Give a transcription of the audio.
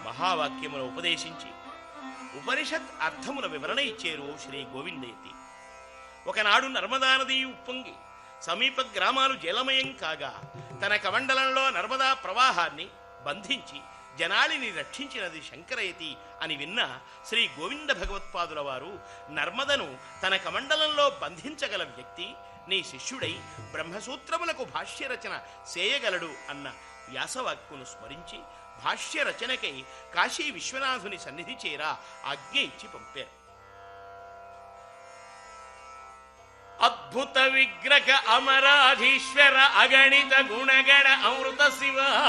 మహావాక్యమును ఉపదేశించి ఉపనిషత్ అర్థముల వివరణ ఇచ్చారు శ్రీ గోవిందయతి. ఒకనాడు నర్మదా నది ఉప్పొంగి సమీప గ్రామాలు జలమయం కాగా తన కమండలంలో నర్మదా ప్రవాహాన్ని బంధించి జనాళిని రక్షించినది శంకరయతి అని విన్న శ్రీ గోవింద భగవత్పాదుల వారు నర్మదను తన కమండలంలో బంధించగల వ్యక్తి నీ శిష్యుడై బ్రహ్మసూత్రములకు భాష్యరచన చేయగలడు అన్న వ్యాసవాక్కును స్మరించి భాష్యరచనకై కాశీ విశ్వనాథుని సన్నిధి చేరా ఆజ్ఞ ఇచ్చి పంపారు. అద్భుత విగ్రహ అమరాధీశ్వర అగణిత గుణగణ అమృత శివ